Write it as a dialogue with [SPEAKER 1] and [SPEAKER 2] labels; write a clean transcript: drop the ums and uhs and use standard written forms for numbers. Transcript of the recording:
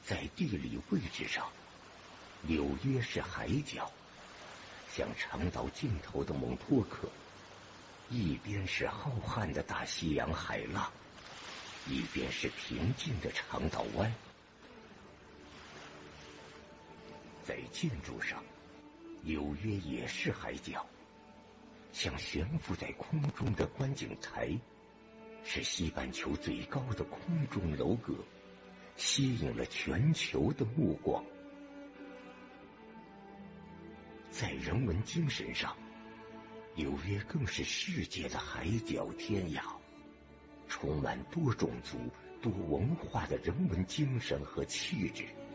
[SPEAKER 1] 在地理位置上，纽约是海角，像长岛尽头的蒙托克，一边是浩瀚的大西洋海浪，一边是平静的长岛湾。在建筑上，纽约也是海角，像悬浮在空中的观景台，是西半球最高的空中楼阁，吸引了全球的目光。在人文精神上，纽约更是世界的海角天涯，充满多种族、多文化的人文精神和气质。